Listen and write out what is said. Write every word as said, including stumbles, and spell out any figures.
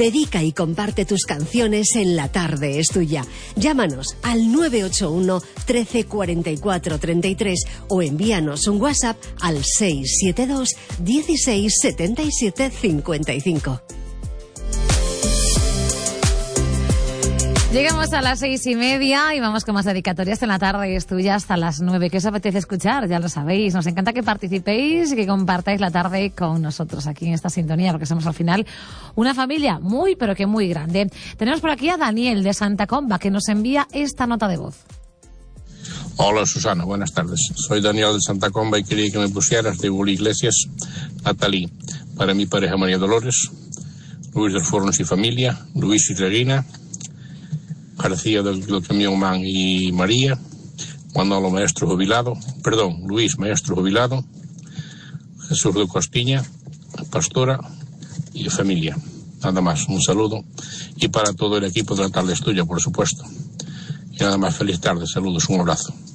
Dedica y comparte tus canciones en La Tarde es Tuya. Llámanos al nueve ocho uno, trece, cuarenta y cuatro, treinta y tres o envíanos un WhatsApp al seis siete dos, dieciséis, setenta y siete, cincuenta y cinco. Llegamos a las seis y media y vamos con más dedicatorias en La Tarde es Tuya hasta las nueve. ¿Qué os apetece escuchar? Ya lo sabéis. Nos encanta que participéis y que compartáis la tarde con nosotros aquí en esta sintonía, porque somos al final una familia muy, pero que muy grande. Tenemos por aquí a Daniel de Santa Comba, que nos envía esta nota de voz. Hola Susana, buenas tardes. Soy Daniel de Santa Comba y quería que me pusieras de Uli Iglesias, Natalí, para mi pareja María Dolores, Luis del Fornos y familia, Luis y Regina, García del, del Camión Man y María, Manolo Maestro Jubilado, perdón, Luis Maestro Jubilado, Jesús de Costiña, Pastora y familia. Nada más, un saludo. Y para todo el equipo de La Tarde es Tuya, por supuesto. Y nada más, feliz tarde, saludos, un abrazo.